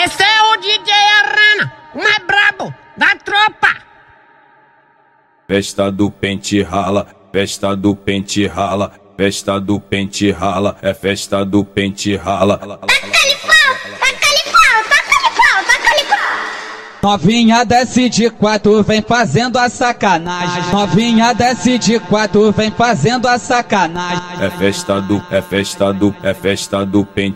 Esse é o DJ Arana, o mais brabo da tropa. Festa do pente rala, festa do pente rala, festa do pente rala, é festa do pente rala. Taca-lhe pau, taca-lhe pau, taca-lhe pau, taca-lhe pau. Novinha desce de quatro, vem fazendo a sacanagem. Novinha desce de quatro, vem fazendo a sacanagem. É festa do pente